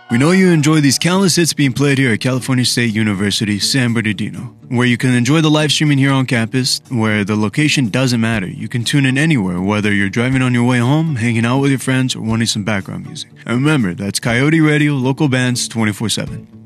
We know you enjoy these countless hits being played here at California State University, San Bernardino, where you can enjoy the live streaming here on campus, where the location doesn't matter. You can tune in anywhere, whether you're driving on your way home, hanging out with your friends, or wanting some background music. And remember, that's Coyote Radio, local bands 24/7.